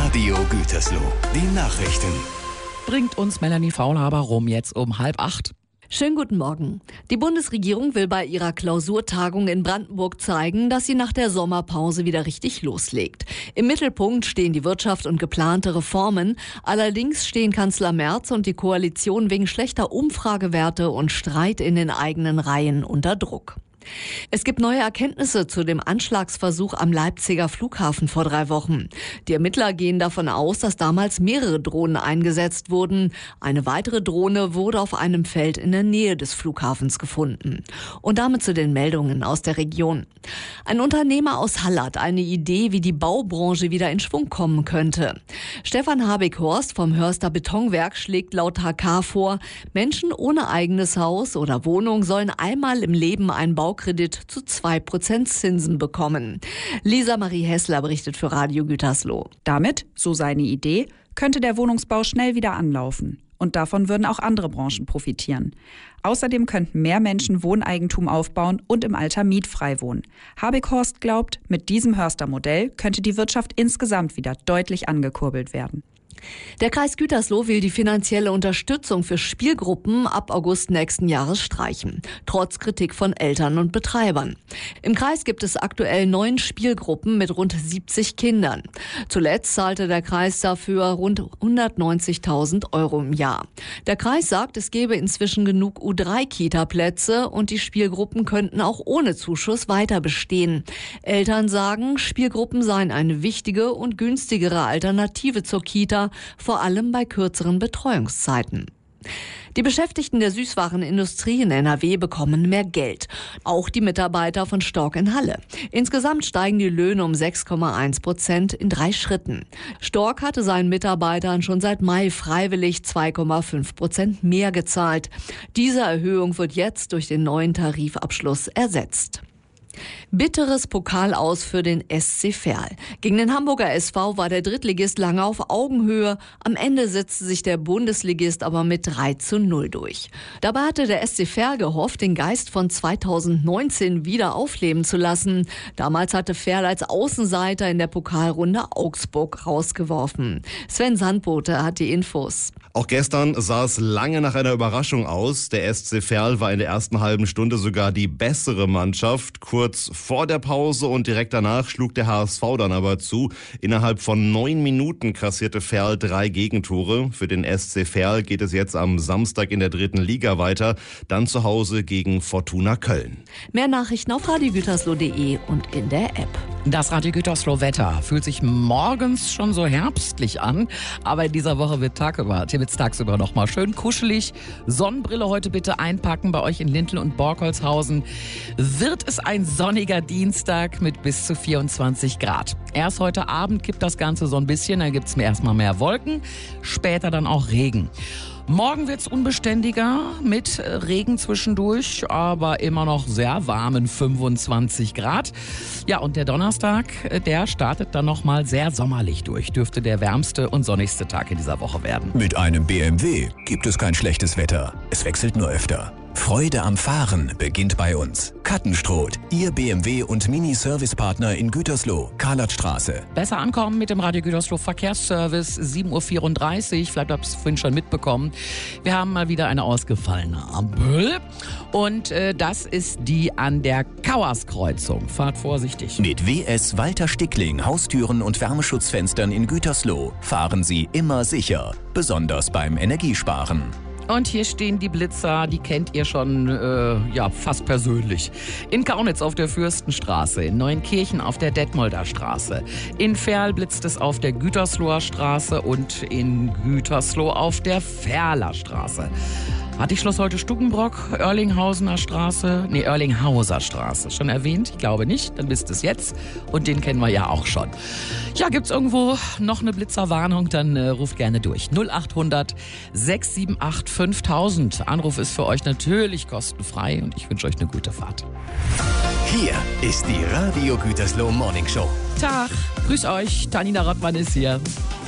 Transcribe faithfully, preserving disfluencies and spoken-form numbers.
Radio Gütersloh, die Nachrichten. Bringt uns Melanie Faulhaber rum jetzt um halb acht. Schönen guten Morgen. Die Bundesregierung will bei ihrer Klausurtagung in Brandenburg zeigen, dass sie nach der Sommerpause wieder richtig loslegt. Im Mittelpunkt stehen die Wirtschaft und geplante Reformen. Allerdings stehen Kanzler Merz und die Koalition wegen schlechter Umfragewerte und Streit in den eigenen Reihen unter Druck. Es gibt neue Erkenntnisse zu dem Anschlagsversuch am Leipziger Flughafen vor drei Wochen. Die Ermittler gehen davon aus, dass damals mehrere Drohnen eingesetzt wurden. Eine weitere Drohne wurde auf einem Feld in der Nähe des Flughafens gefunden. Und damit zu den Meldungen aus der Region. Ein Unternehmer aus Halle hat eine Idee, wie die Baubranche wieder in Schwung kommen könnte. Stefan Habighorst vom Hörster Betonwerk schlägt laut H K vor, Menschen ohne eigenes Haus oder Wohnung sollen einmal im Leben einen Baukredit zu zwei Prozent Zinsen bekommen. Lisa Marie Hessler berichtet für Radio Gütersloh. Damit, so seine Idee, könnte der Wohnungsbau schnell wieder anlaufen. Und davon würden auch andere Branchen profitieren. Außerdem könnten mehr Menschen Wohneigentum aufbauen und im Alter mietfrei wohnen. Habighorst glaubt, mit diesem Hörster-Modell könnte die Wirtschaft insgesamt wieder deutlich angekurbelt werden. Der Kreis Gütersloh will die finanzielle Unterstützung für Spielgruppen ab August nächsten Jahres streichen, trotz Kritik von Eltern und Betreibern. Im Kreis gibt es aktuell neun Spielgruppen mit rund siebzig Kindern. Zuletzt zahlte der Kreis dafür rund hundertneunzigtausend Euro im Jahr. Der Kreis sagt, es gebe inzwischen genug U drei Kita-Plätze und die Spielgruppen könnten auch ohne Zuschuss weiter bestehen. Eltern sagen, Spielgruppen seien eine wichtige und günstigere Alternative zur Kita, vor allem bei kürzeren Betreuungszeiten. Die Beschäftigten der Süßwarenindustrie in N R W bekommen mehr Geld. Auch die Mitarbeiter von Stork in Halle. Insgesamt steigen die Löhne um sechs Komma eins Prozent in drei Schritten. Stork hatte seinen Mitarbeitern schon seit Mai freiwillig zwei Komma fünf Prozent mehr gezahlt. Diese Erhöhung wird jetzt durch den neuen Tarifabschluss ersetzt. Bitteres Pokalaus für den S C Verl. Gegen den Hamburger S V war der Drittligist lange auf Augenhöhe. Am Ende setzte sich der Bundesligist aber mit drei zu null durch. Dabei hatte der S C Verl gehofft, den Geist von zweitausendneunzehn wieder aufleben zu lassen. Damals hatte Verl als Außenseiter in der Pokalrunde Augsburg rausgeworfen. Sven Sandbote hat die Infos. Auch gestern sah es lange nach einer Überraschung aus. Der S C Verl war in der ersten halben Stunde sogar die bessere Mannschaft. Kurz vor der Pause und direkt danach schlug der H S V dann aber zu. Innerhalb von neun Minuten kassierte Verl drei Gegentore. Für den S C Verl geht es jetzt am Samstag in der dritten Liga weiter. Dann zu Hause gegen Fortuna Köln. Mehr Nachrichten auf radio gütersloh punkt de und in der App. Das Radio Gütersloh Wetter fühlt sich morgens schon so herbstlich an, aber in dieser Woche wird tagüber, wird's tagsüber noch mal schön kuschelig. Sonnenbrille heute bitte einpacken bei euch in Lintel und Borkholzhausen. Wird es ein sonniger Dienstag mit bis zu vierundzwanzig Grad. Erst heute Abend kippt das Ganze so ein bisschen, dann gibt's mir erstmal mehr Wolken, später dann auch Regen. Morgen wird's unbeständiger mit Regen zwischendurch, aber immer noch sehr warmen fünfundzwanzig Grad. Ja, und der Donnerstag, der startet dann nochmal sehr sommerlich durch. Dürfte der wärmste und sonnigste Tag in dieser Woche werden. Mit einem B M W gibt es kein schlechtes Wetter. Es wechselt nur öfter. Freude am Fahren beginnt bei uns. Kattenstroth, Ihr B M W und Mini-Service-Partner in Gütersloh, Karlatstraße. Besser ankommen mit dem Radio Gütersloh Verkehrsservice, sieben Uhr vierunddreißig. Vielleicht habt ihr es vorhin schon mitbekommen. Wir haben mal wieder eine ausgefallene Ampel. Und äh, das ist die an der Kauerskreuzung. Fahrt vorsichtig. Mit W S Walter Stickling, Haustüren und Wärmeschutzfenstern in Gütersloh fahren Sie immer sicher. Besonders beim Energiesparen. Und hier stehen die Blitzer, die kennt ihr schon äh, ja fast persönlich. In Kaunitz auf der Fürstenstraße, in Neuenkirchen auf der Detmolder Straße, in Verl blitzt es auf der Gütersloher Straße und in Gütersloh auf der Verler Straße. Hatte ich Schloss Holte Stuckenbrock, Oerlinghausener Straße, nee, Oerlinghauser Straße, schon erwähnt? Ich glaube nicht, dann wisst es jetzt und den kennen wir ja auch schon. Ja, gibt's irgendwo noch eine Blitzerwarnung, dann äh, ruft gerne durch. null acht hundert sechs sieben acht fünftausend. Anruf ist für euch natürlich kostenfrei und ich wünsche euch eine gute Fahrt. Hier ist die Radio Gütersloh Morning Show. Tag, grüß euch, Tanina Rottmann ist hier.